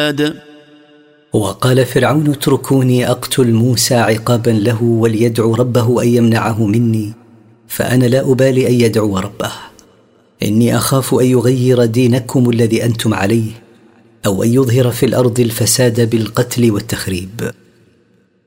الفساد. وقال فرعون اتركوني أقتل موسى عقابا له وليدعو ربه أن يمنعه مني، فأنا لا أبالي أن يدعو ربه، إني أخاف أن يغير دينكم الذي أنتم عليه، أو أن يظهر في الأرض الفساد بالقتل والتخريب.